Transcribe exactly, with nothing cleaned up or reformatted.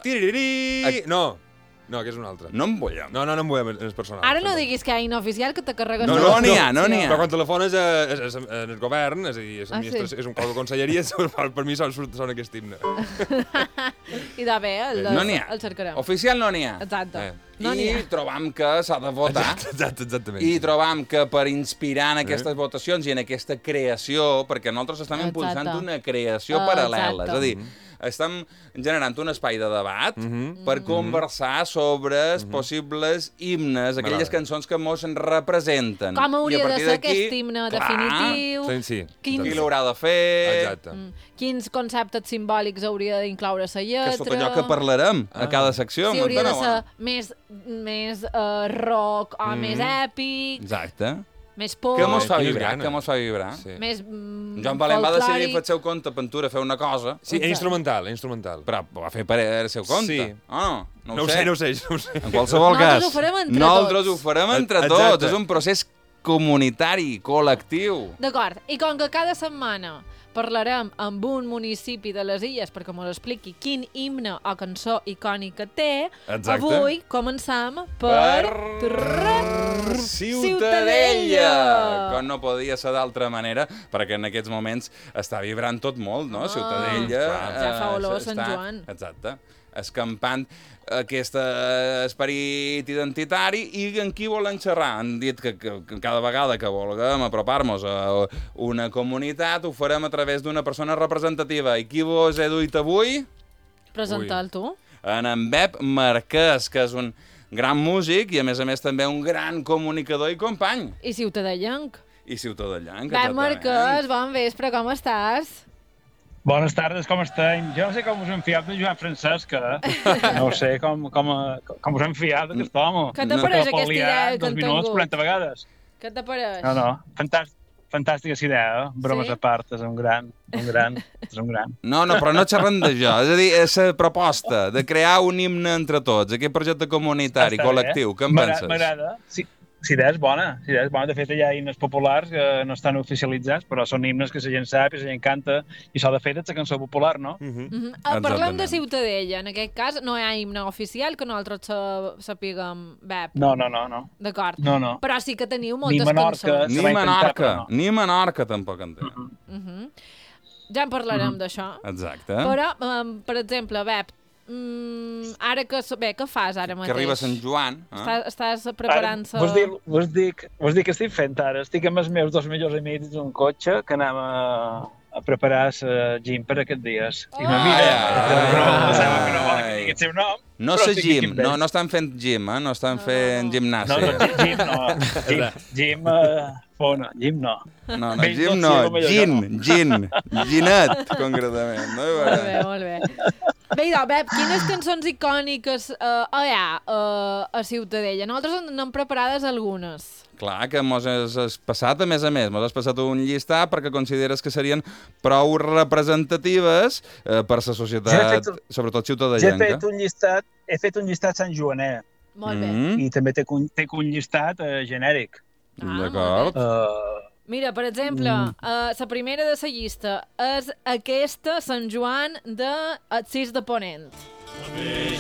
Tiririrí! No. No, que és un altre. No em vullem. No, no, no em vullem, és personal. Ara no diguis que hi ha inoficial que te carregues... No, no n'hi ha, no n'hi ha. Però quan telefones a, a, a, a, el govern, és a dir, és, Ah, sí? és un cos de conselleria, per mi sona, sona aquest himne. I de bé, el, No n'hi ha. el cercarem. Oficial no n'hi ha. Exacte. Eh. No n'hi ha. I trobam que s'ha de votar. Exacte, exacte, exactament. I trobam que per inspirar en aquestes eh? votacions i en aquesta creació, perquè nosaltres estem impulsant Exacte. una creació Uh, paral·lela. exacte. És a dir, estem generant un espai de debat Mm -hmm. per conversar sobre els possibles himnes, aquelles M'agrada. cançons que mos en representen. Com hauria I a de partir ser d'aquí, aquest himne clar, definitiu? Sí, sí. Quins- Qui l'haurà de fer? Exacte. Mm. Quins conceptes simbòlics hauria d'incloure la lletra? Que és tot allò que parlarem a Ah. cada secció. Si hauria de m'enteneu? ser més, més uh, rock o Mm. més èpic, Exacte. més pop, Què mos fa Quines vibrar? ganes. Què mos fa vibrar? Sí, més mm, Joan Valent va decidir folclòric. pel seu compte pintura fer una cosa, sí instrumental, instrumental. però ho va fer per el seu compte. Sí. Oh, no, No ho sé, no ho sé, no ho sé. En qualsevol Nosaltres cas, ho farem entre nosaltres tots. ho farem entre Exacte. tots. És un procés comunitari, col·lectiu. D'acord, i com que cada setmana parlarem amb un municipi de les Illes perquè m'ho expliqui quin himne o cançó icònica té, Exacte. avui començam per... Per Ciutadella! Com no podia ser d'altra manera, perquè en aquests moments està vibrant tot molt, no? Ah, Ciutadella... clar. Ja fa olor a eh, Sant està- Joan. Exacte. Escampant aquest esperit identitari i en qui volen xerrar. Han dit que, que, que cada vegada que vulguem apropar-nos a una comunitat ho farem a través d'una persona representativa. I qui vos he duit avui? Presentar-el tu. En en Bep Marquès, que és un gran músic i, a més a més, també un gran comunicador i company. I ciutadellenc. I ciutadellenc. Ben Marquès, bon vespre, com estàs? Bones tardes, com estem? Jo no sé com us hem fiat de Joan Francesc, eh? No sé com, com, com us hem fiat d'aquest home. Què te No. pareix Que aquesta pel dia, idea que dos han minuts, tingut? quaranta vegades. Què te pareix? No, no, fantàstic. Fantàstica aquesta idea, eh? Bromes Sí? a part, és un gran, un gran, és un gran. No, no, però no xerrem d'això. És a dir, és la proposta de crear un himne entre tots, aquest projecte comunitari, Està bé. col·lectiu. Què en M'agrada- penses? M'agrada. Sí, la idea és bona, la idea és bona. De fet, hi ha himnes populars que no estan oficialitzats, però són himnes que la gent sap i la gent canta, i s'ha de fer de la cançó popular, no? Mm -hmm. Mm -hmm. uh, parlem de Exactament. Ciutadella. En aquest cas no hi ha himne oficial que nosaltres sa sapiguem Bep. No, no, no, no. D'acord. No, no. Però sí que teniu moltes Menorca. cançons. Ni Se va intentar, Menorca, però no. ni Menorca tampoc en té. Uh -huh. Ja en parlarem d'això. Exacte. Però, um, per exemple, Bep, mm, ara que... Bé, què fas ara mateix? Que arriba Sant Joan. Eh? Estàs, estàs preparant-se... Vos dic, vos, dic, vos dic que estic fent ara. Estic amb els meus dos millors amics d'un cotxe que anem a, a preparar el gym per aquests dies. I me Ai, mira, ai, però em sembla que no vol que ai. digui el seu nom. No però sé estic gym, aquí amb no, ells. no estan fent gym, eh? No estan No, fent no, no. gimnàsia. No, no, gym no. Gym, gym uh, fona, gym no. No, no, Menys gym dos, no, sí, potser gin, gin, ginet, concretament. No? Molt bé, molt bé. Bé, idò, Bep, quines cançons icòniques uh, hi ha uh, a Ciutadella? Nosaltres en n'hem preparades algunes. Clar, que mos has, has passat, a més a més, mos has passat un llistat perquè consideres que serien prou representatives eh, per la Jo he societat, fet un- sobretot Jo he ciutadellenca. fet un llistat, he fet un llistat Sant Joaner Molt bé. Mm, i també té, un- té un llistat uh, genèric. Ah, D'acord. Uh, Mira, per exemple, Mm. uh, la primera de la llista és aquesta Sant Joan de el sis de Ponent.